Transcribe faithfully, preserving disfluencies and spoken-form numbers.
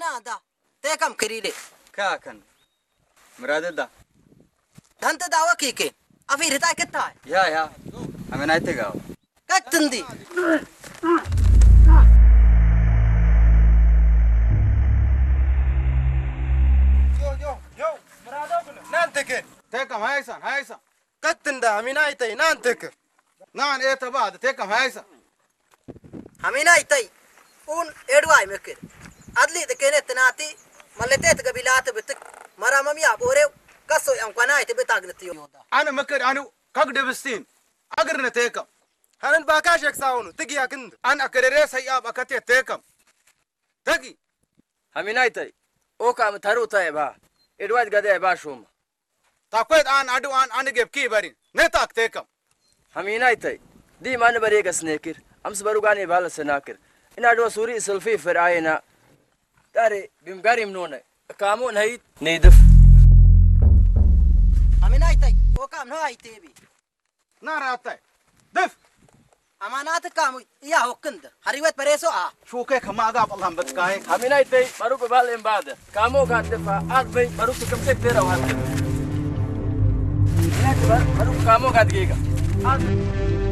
nada te kam kiride ka kan muradada danta dawa kike afir ta kitta ya ya amina itiga katindi yo yo yo murado kun nanteke te kam haysan haysan kattinda amina itay nanteke nan eta baad te kam haysan hamina itay un edwai mekke adli de kenet nati malete te gabilat bitik maramam ya bore kaso yan kwana ite bitagnati yoda ana makar anu kag debstin agarna te kam hanan bakash yak saunu tigi yakind an akarere sayab akate te kam tagi hamina itay o kam tharu tay ba edwai gade ba shuma takwet an adu an anige ki bari ne tak te kam hamina itay di man bare gasnekir ams barugani bal sanakir ina do suri sulfi firayna dare bimgarim nona kamu nahit nidif hamina itay o kam no aitebi nara atay def amanat kam ya hokkinda hariwet pareso a shuke kama aga allah batkaay hamina itay baruk bal embada kamu kan defa adbay baruk kam se tera wat ina baruk kamu kan giga ad